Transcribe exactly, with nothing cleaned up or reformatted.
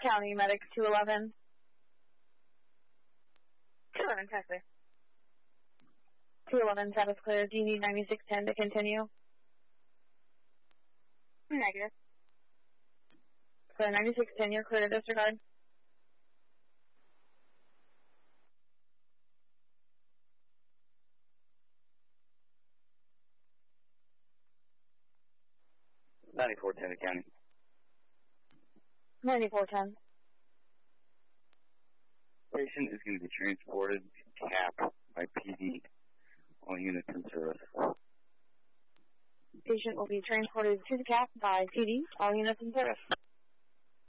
County Medic two eleven. two eleven, Tesla. two eleven, status clear. Do you need ninety-six ten to continue? Negative. So ninety-six ten, you're clear to disregard. ninety-four ten to County. ninety-four ten. Patient is going to be transported to C A P by P D. All units in service. Patient will be transported to the C A P by P D. All units in service.